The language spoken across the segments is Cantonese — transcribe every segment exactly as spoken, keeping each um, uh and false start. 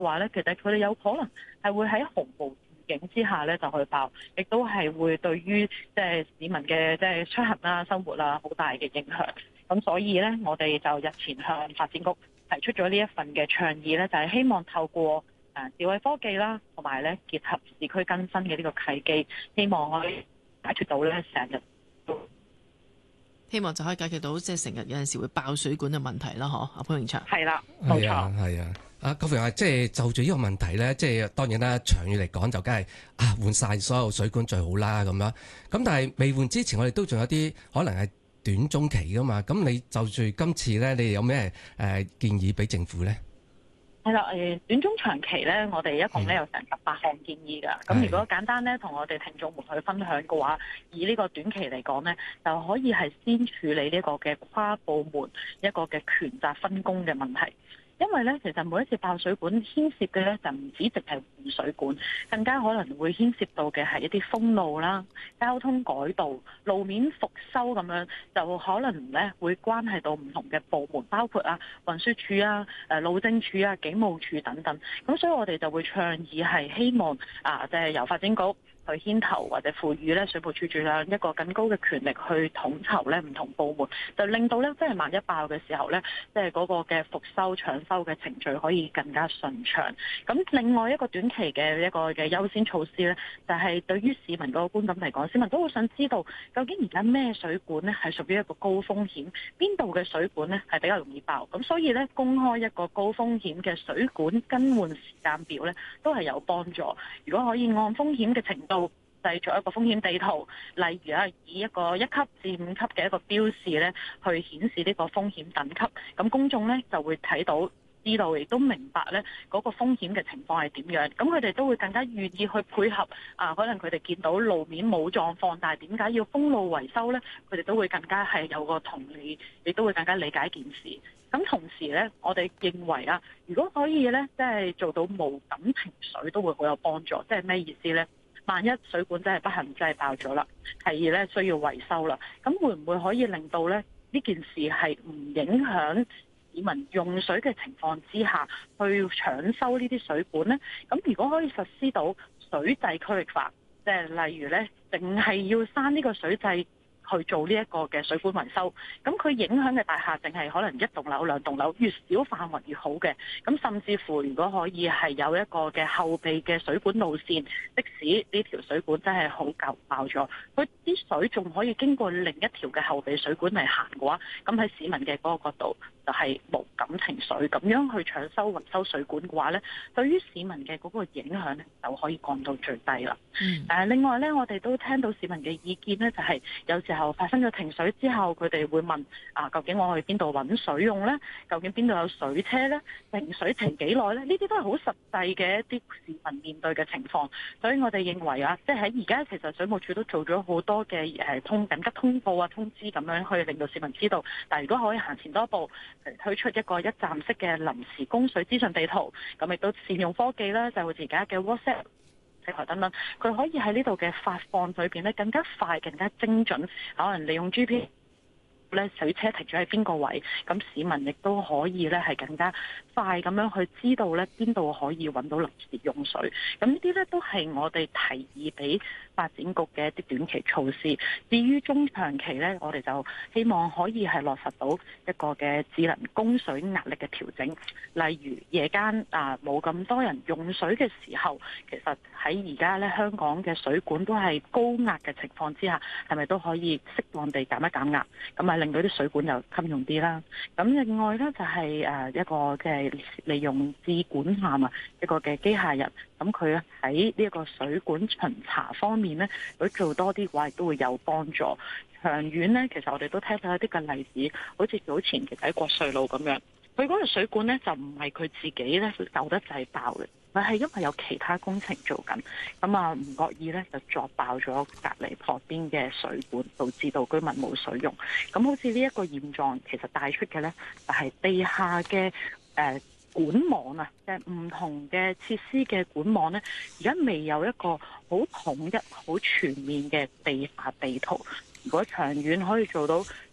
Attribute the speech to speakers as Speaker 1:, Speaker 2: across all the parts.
Speaker 1: 嘅話咧，其實佢哋有可能係會喺毫無預警之下咧就去爆，亦都係會對於即係市民嘅即係出行啦、生活啦好大嘅影響。咁所以咧，我哋就日前向發展局提出咗呢一份嘅倡議咧，就係希望透過誒智慧科技啦，同埋咧結合市區更新嘅呢個契機，希望可以解決到咧成日。
Speaker 2: 希望就可以解決到即係成日有陣時會爆水管嘅問題啦，嗬？阿潘永祥。
Speaker 1: 係啦，冇錯。
Speaker 3: 係啊，係啊。啊，郭榮華，即係就住呢個問題咧，即係當然啦，長遠嚟講就梗係啊換晒所有水管最好啦咁樣。咁但係未換之前，我哋都仲有啲可能係短中期噶嘛。咁你就住今次咧，你有咩誒建議俾政府咧？
Speaker 1: 係啦，誒短中長期咧，我哋一共咧有成十八項建議㗎。咁、嗯、如果簡單咧，同我哋聽眾們去分享嘅話，以呢個短期嚟講咧，就可以係先處理呢個嘅跨部門一個嘅權責分工嘅問題。因為咧，其實每一次爆水管牽涉嘅咧，就唔止淨係換水管，更加可能會牽涉到嘅係一啲封路啦、交通改道、路面復修咁樣，就可能咧會關係到唔同嘅部門，包括啊運輸署啊、誒路政署啊、警務處等等。咁所以我哋就會倡議係希望啊，即係由發展局去牽頭或者賦予咧水務署署長一個更高嘅權力去統籌咧唔同部門，就令到咧即係萬一爆嘅時候咧，即係嗰個嘅復修搶修嘅程序可以更加順暢。咁另外一個短期嘅一個嘅優先措施咧，就係對於市民嗰個觀感嚟講，市民都好想知道究竟而家咩水管咧係屬於一個高風險，邊度嘅水管咧係比較容易爆。咁所以咧公開一個高風險嘅水管更換時間表咧，都係有幫助。如果可以按風險嘅程度製作一個風險地圖，例如啊，以一個一級至五級嘅一個標示咧，去顯示呢個風險等級，咁公眾咧就會睇到、知道，亦都明白咧嗰個風險嘅情況係點樣，咁佢哋都會更加願意去配合啊。可能佢哋見到路面冇狀況，但係點解要封路維修咧？佢哋都會更加係有個同理，亦都會更加理解件事。咁同時咧，我哋認為啊，如果可以咧，即係做到無感情緒，都會好有幫助。即係咩意思咧？萬一水管真係不幸真係爆咗啦，係咧需要維修啦，咁會唔會可以令到咧呢件事係唔影響市民用水嘅情況之下去搶修呢啲水管呢？咁如果可以實施到水掣區域化，即係例如咧，淨係要閂呢個水掣去做呢一個嘅水管維修，咁佢影響嘅大廈淨係可能一棟樓、兩棟樓，越少範圍越好嘅。咁甚至乎，如果可以係有一個嘅後備嘅水管路線，即使呢條水管真係好舊爆咗，佢啲水仲可以經過另一條嘅後備水管嚟行嘅話，咁喺市民嘅嗰個角度就係無感情緒咁樣去搶修維修水管嘅話呢，對於市民嘅嗰個影響呢就可以降到最低啦。嗯。誒，另外呢，我哋都聽到市民嘅意見呢，就係有時候發生咗停水之後，佢哋會問啊，究竟我去邊度揾水用呢？究竟邊度有水車呢？停水停幾耐呢？呢啲都係好實際嘅一啲市民面對嘅情況。所以我哋認為啊，即係喺而家其實水務署都做咗好多嘅誒通緊急通報啊、通知咁樣去令到市民知道。但係如果可以行前多步，推出一個一站式嘅臨時供水資訊地圖，咁亦都善用科技啦，就好似而家嘅 WhatsApp平台等等，佢可以喺呢度嘅發放裏邊咧更加快、更加精準，可能利用 G P S 咧水車停咗喺邊個位，咁市民亦都可以咧係更加快咁樣去知道咧邊度可以揾到臨時用水。咁呢啲咧都係我哋提議俾發展局嘅一啲短期措施。至於中長期咧，我哋就希望可以係落實到一個嘅智能供水壓力嘅調整，例如夜間啊冇咁多人用水嘅時候，其實喺而家咧香港嘅水管都係高壓嘅情況之下，係咪都可以適當地減一減壓，咁啊令到啲水管又襟用啲啦。咁另外咧就係誒一個嘅利用智管艦啊，一個嘅機械人，咁佢喺呢一個水管巡查方面咧，如果做多啲嘅話，亦都會有幫助。長遠咧，其實我哋都聽到一啲嘅例子，好似早前其實喺國稅路咁樣，佢嗰個水管咧就唔係佢自己咧舊得滯爆嘅，而係因為有其他工程做緊，咁啊唔覺意咧就作爆咗隔離旁邊嘅水管，導致到居民冇水用。咁好似呢一個現狀，其實帶出嘅咧就係地下嘅誒。呃管網啊，即係唔同嘅設施嘅管網咧，而家未有一個好統一、好全面嘅地下地圖。如果長遠可以做到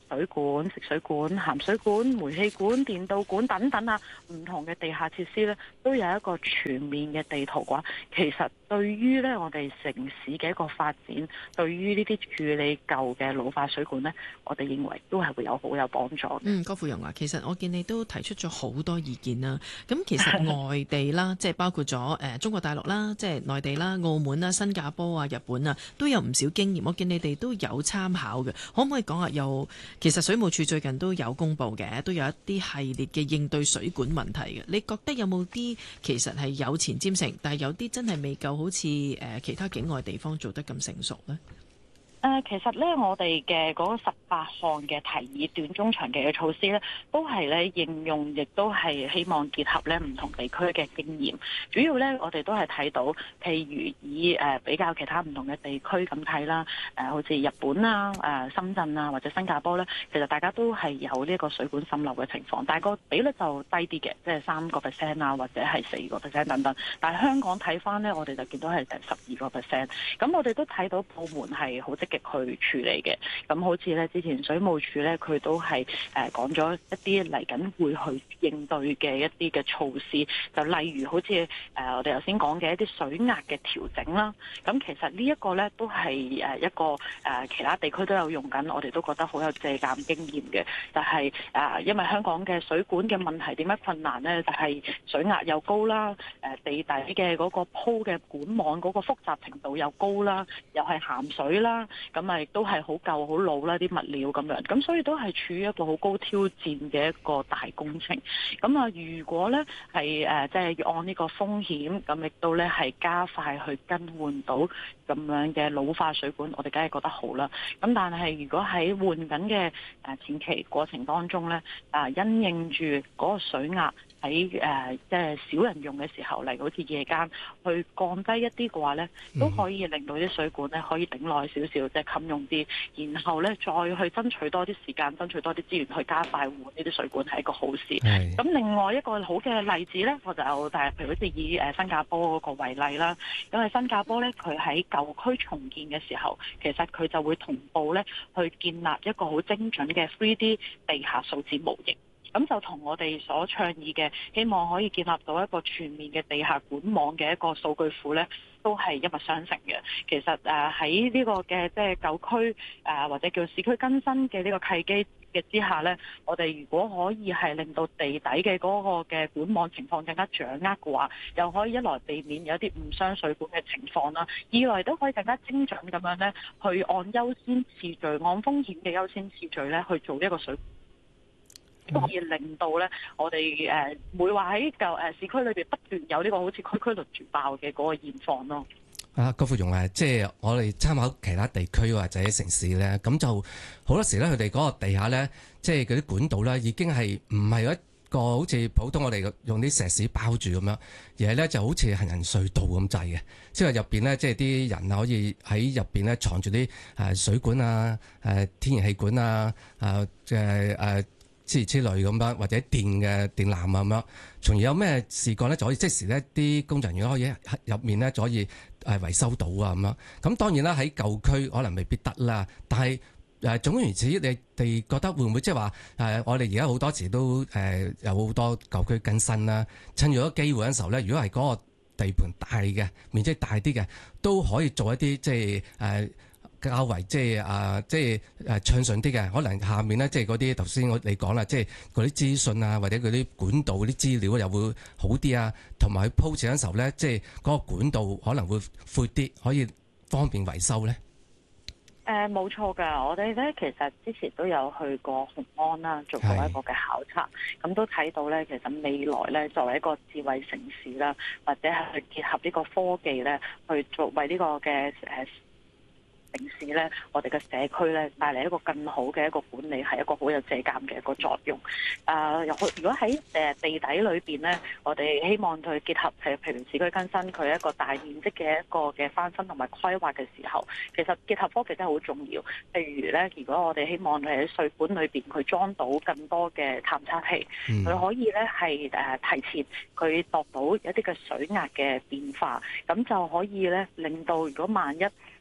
Speaker 1: 水管、食水管、鹹水管、煤氣管、電導管等等啊，唔同嘅地下設施咧，都有一個全面嘅地圖嘅話，其實對於咧我哋城市嘅一個發展，對於呢啲處理舊嘅老化水管咧，我哋認為都係會有好有幫助。
Speaker 2: 嗯，郭富蓉啊，其實我見你都提出咗好多意見啦。咁其實外地啦，即係包括咗誒、呃、中國大陸啦，即係內地啦、澳門啦、新加坡啊、日本啊，都有唔少經驗。我見你哋都有參考嘅，可唔可以講下？又其實水務署最近都有公布嘅，都有一啲系列嘅應對水管問題嘅。你覺得有冇啲其實係有前瞻性，但係有啲真係未夠好似誒其他境外地方做得咁成熟呢？
Speaker 1: 誒、呃，其實咧，我哋嘅嗰十八項嘅提議短中長期嘅措施咧，都係咧應用，亦都係希望結合咧唔同地區嘅經驗。主要咧，我哋都係睇到，譬如以誒、呃、比較其他唔同嘅地區咁睇啦，誒、呃、好似日本啊、誒、呃、深圳啊或者新加坡咧，其實大家都係有呢一個水管滲漏嘅情況，但係個比率就低啲嘅，即係三個 percent 啊，或者係四個 percent 等等。但係香港睇翻咧，我哋就見到係成十二個 percent。咁我哋都睇到部門係好積極去處理嘅，咁好似咧之前水務署咧，佢都係誒講咗一啲嚟緊會去應對嘅一啲嘅措施，就例如好似誒、呃、我哋頭先講嘅一啲水壓嘅調整啦。咁其實呢一個咧都係誒一個誒、呃、其他地區都有用緊，我哋都覺得好有借鑑經驗嘅。就係、是、誒、呃、因為香港嘅水管嘅問題點解困難咧？就係、是、水壓又高啦，誒、呃、地底嘅嗰個鋪嘅管網嗰個複雜程度又高啦，又係鹹水啦，咁咪。亦都係好舊好老啦啲物料咁樣，咁所以都係處於一個好高挑戰嘅一個大工程。咁啊，如果咧係誒即係要按呢個風險，咁亦都咧係加快去更換到咁樣嘅老化水管，我哋梗係覺得好啦。咁但係如果喺換緊嘅誒前期過程當中咧，啊因應住嗰個水壓喺誒即係少人用嘅時候，例如好似夜間去降低一啲嘅話咧，都可以令到啲水管咧可以頂耐少少，即係襟用啲，然後咧再去爭取多啲時間，爭取多啲資源去加快換呢啲水管係一個好事。咁另外一個好嘅例子咧，我就有但係譬如好似以誒新加坡嗰個為例啦，因為新加坡咧佢喺舊區重建嘅時候，其實佢就會同步咧去建立一個好精準嘅 three D 地下數字模型。咁就同我哋所倡議嘅，希望可以建立到一個全面嘅地下管網嘅一個數據庫呢，都係一脈相承嘅。其實誒喺呢個嘅即係舊區誒或者叫市區更新嘅呢個契機嘅之下呢，我哋如果可以係令到地底嘅嗰個嘅管網情況更加掌握嘅話，又可以一來避免有一啲誤傷水管嘅情況啦，二來都可以更加精準咁樣呢，去按優先次序、按風險嘅優先次序呢去做一個水管。都可以令到咧，我哋誒唔會話喺舊誒市區裏邊不斷有呢個好似區區輪住爆嘅嗰個現況咯。
Speaker 3: 啊，郭富蓉啊，即係我哋參考其他地區或者城市咧，咁就好多時咧，佢哋嗰個地下咧，即係嗰啲管道咧，已經係唔係一個好似普通我哋用啲石屎包住咁樣，而係咧就好似行人隧道咁滯嘅，即係入邊咧，即係啲人可以喺入邊咧藏住啲誒水管啊、誒天然氣管啊、誒嘅誒。之之類咁樣，或者電嘅電纜啊咁樣，從而有咩事幹咧，就可以即時呢啲工作人員可以入面咧，就可以誒維修到啊咁樣。咁當然啦，喺舊區可能未必得啦，但係誒總而言之，你哋覺得會唔會即係話誒？我哋而家好多時都誒有好多舊區更新啦，趁住嗰個機會嗰陣時候咧，如果係嗰個地盤大嘅面積大啲嘅，都可以做一啲即係誒。呃較為即係啊，即係誒暢順啲嘅，可能下面咧即係嗰啲頭先我你講啦，即係嗰啲資訊啊，或者嗰啲管道嗰啲資料又會好啲啊，同埋佢鋪設嘅時候咧，即係嗰個管道可能會闊啲，可以方便維修咧。
Speaker 1: 誒冇錯㗎，我哋咧其實之前都有去過紅安啦，做過一個嘅考察，咁都睇到咧，其實未來咧作為一個智慧城市啦，或者係去結合呢個科技咧，去作為呢個嘅誒。城市咧，我哋嘅社區咧，帶嚟一個更好嘅一個管理，係一個好有借鑑嘅一個作用。誒、呃，如果喺誒地底裏邊咧，我哋希望去結合係譬如市區更新佢一個大面積嘅一個嘅翻新同埋規劃嘅時候，其實結合科技真係好重要。譬如咧，如果我哋希望喺水管裏邊佢裝到更多嘅探測器，佢、嗯、可以咧係誒提前佢度到一啲嘅水壓嘅變化，咁就可以咧令到如果萬一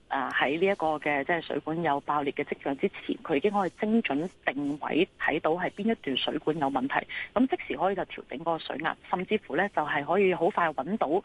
Speaker 1: 誒喺呢一個嘅即係水管有爆裂嘅跡象之前，佢已經可以精準定位睇到係邊一段水管有問題，咁即時可以就調整嗰個水壓，甚至乎咧就係可以好快揾到